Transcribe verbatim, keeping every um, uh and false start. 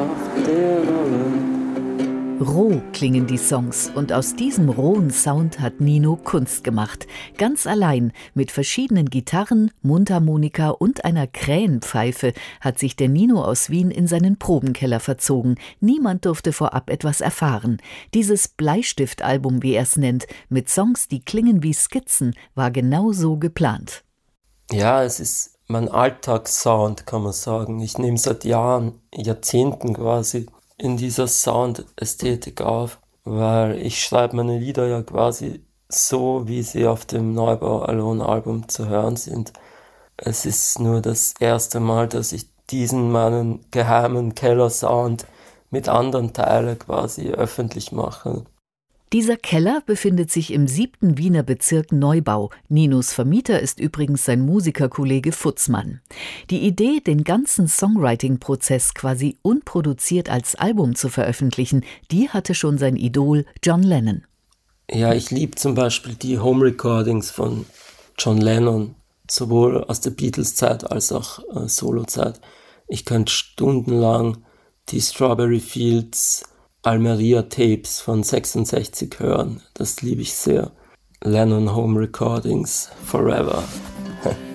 Kraft der Rolle. Roh klingen die Songs und aus diesem rohen Sound hat Nino Kunst gemacht. Ganz allein mit verschiedenen Gitarren, Mundharmonika und einer Krähenpfeife hat sich der Nino aus Wien in seinen Probenkeller verzogen. Niemand durfte vorab etwas erfahren. Dieses Bleistiftalbum, wie er es nennt, mit Songs, die klingen wie Skizzen, war genau so geplant. Ja, es ist mein Alltagssound, kann man sagen. Ich nehme seit Jahren, Jahrzehnten quasi in dieser Soundästhetik auf, weil ich schreibe meine Lieder ja quasi so, wie sie auf dem Neubau Alone Album zu hören sind. Es ist nur das erste Mal, dass ich diesen meinen geheimen Keller-Sound mit anderen Teilen quasi öffentlich mache. Dieser Keller befindet sich im siebten Wiener Bezirk Neubau. Ninos Vermieter ist übrigens sein Musikerkollege Futzmann. Die Idee, den ganzen Songwriting-Prozess quasi unproduziert als Album zu veröffentlichen, die hatte schon sein Idol John Lennon. Ja, ich liebe zum Beispiel die Home-Recordings von John Lennon, sowohl aus der Beatles-Zeit als auch äh, Solo-Zeit. Ich könnte stundenlang die Strawberry Fields Almeria Tapes von sechsundsechzig hören. Das liebe ich sehr. Lennon Home Recordings Forever.